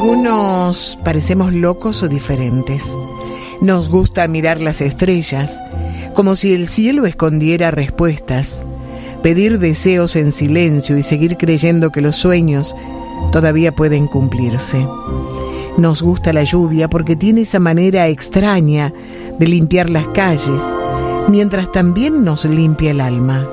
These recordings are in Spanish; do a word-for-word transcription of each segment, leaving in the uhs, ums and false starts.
Algunos parecemos locos o diferentes. Nos gusta mirar las estrellas, como si el cielo escondiera respuestas, pedir deseos en silencio y seguir creyendo que los sueños todavía pueden cumplirse. Nos gusta la lluvia porque tiene esa manera extraña de limpiar las calles, mientras también nos limpia el alma.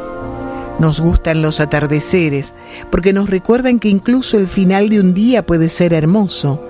Nos gustan los atardeceres porque nos recuerdan que incluso el final de un día puede ser hermoso.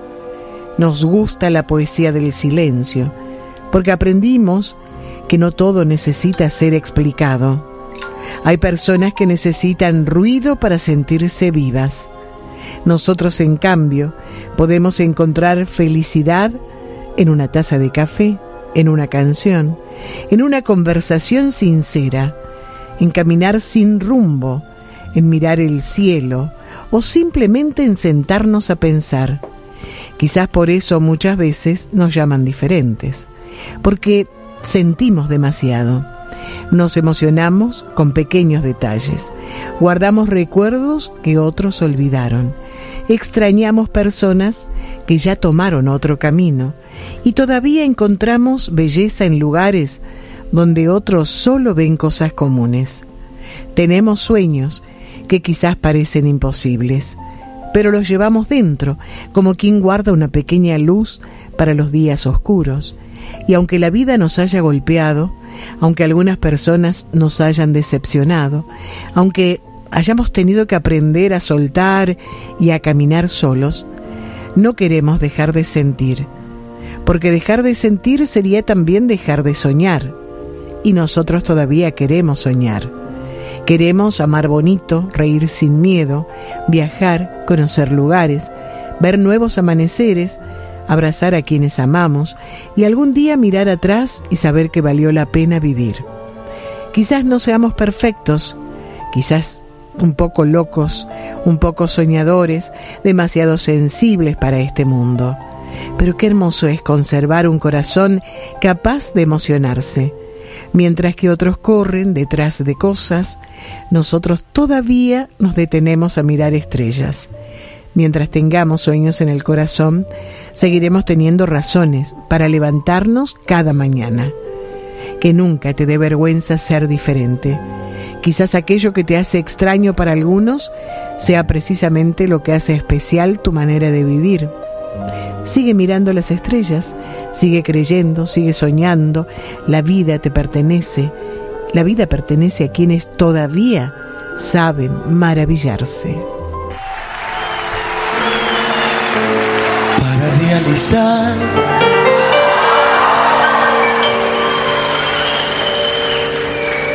Nos gusta la poesía del silencio porque aprendimos que no todo necesita ser explicado. Hay personas que necesitan ruido para sentirse vivas. Nosotros, en cambio, podemos encontrar felicidad en una taza de café, en una canción, en una conversación sincera, en caminar sin rumbo, en mirar el cielo o simplemente en sentarnos a pensar. Quizás por eso muchas veces nos llaman diferentes, porque sentimos demasiado. Nos emocionamos con pequeños detalles, guardamos recuerdos que otros olvidaron, extrañamos personas que ya tomaron otro camino y todavía encontramos belleza en lugares donde otros solo ven cosas comunes. Tenemos sueños que quizás parecen imposibles, pero los llevamos dentro, como quien guarda una pequeña luz para los días oscuros. Y aunque la vida nos haya golpeado, aunque algunas personas nos hayan decepcionado, aunque hayamos tenido que aprender a soltar y a caminar solos, no queremos dejar de sentir, porque dejar de sentir sería también dejar de soñar. Y nosotros todavía queremos soñar. Queremos amar bonito, reír sin miedo, viajar, conocer lugares, ver nuevos amaneceres, abrazar a quienes amamos y algún día mirar atrás y saber que valió la pena vivir. Quizás no seamos perfectos, quizás un poco locos, un poco soñadores, demasiado sensibles para este mundo. Pero qué hermoso es conservar un corazón capaz de emocionarse. Mientras que otros corren detrás de cosas, nosotros todavía nos detenemos a mirar estrellas. Mientras tengamos sueños en el corazón, seguiremos teniendo razones para levantarnos cada mañana. Que nunca te dé vergüenza ser diferente. Quizás aquello que te hace extraño para algunos sea precisamente lo que hace especial tu manera de vivir. Sigue mirando las estrellas, sigue creyendo, sigue soñando. La vida te pertenece. La vida pertenece a quienes todavía saben maravillarse. Para realizar